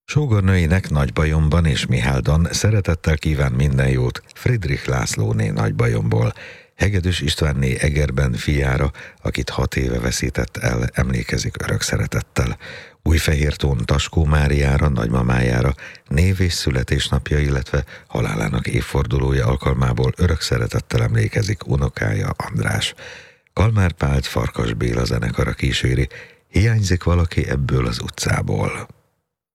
Sógornőinek Nagybajomban és Miháldon szeretettel kíván minden jót Friedrich Lászlóné Nagybajomból. Hegedűs Istvánné Egerben fiára, akit 6 éve veszített el, emlékezik örök szeretettel. Újfehértón Taskó Máriára, nagymamájára név- és születésnapja, illetve halálának évfordulója alkalmából örök szeretettel emlékezik unokája András. Kalmár Pált Farkas Béla zenekara kíséri, hiányzik valaki ebből az utcából.